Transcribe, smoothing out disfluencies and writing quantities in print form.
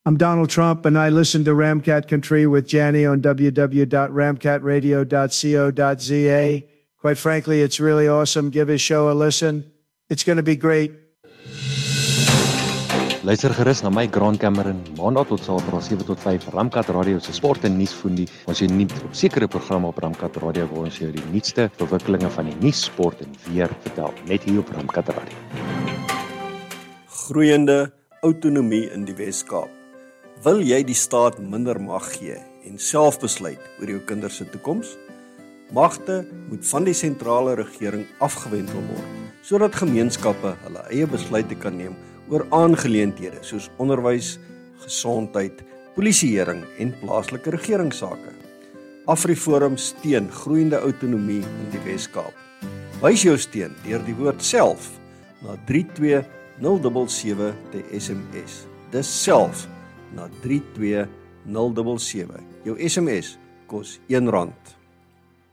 I'm Donald Trump, and I listen to Ramcat Country with Janny on www.ramcatradio.co.za. Quite frankly, it's really awesome. Give his show a listen. It's going to be great. Luister gerus na my Grant Cameron, maandag tot saterdag 7 tot 5, Ramkat Radio se sport en nuusfondie. Ons is nie op sekere programme op Ramkat Radio waar ons jou die nuutste verwikkelinge van die nuus, sport en weer vertel, net hier op Ramkat Radio. Groeiende autonomie in die Wes-Kaap. Wil jy die staat minder mag gee en self besluit oor jou kinders se toekoms? Magte moet van die sentrale regering afgewentel word, sodat gemeenskappe hulle eie besluite kan neem oor aangeleenthede soos onderwys, gesondheid, polisieering en plaaslike regeringssake. AfriForum steun groeiende autonomie in die Wes-Kaap. Wys jou steun deur die woord self na 32077 te SMS. Dis self na 32077. Jou SMS kos R1.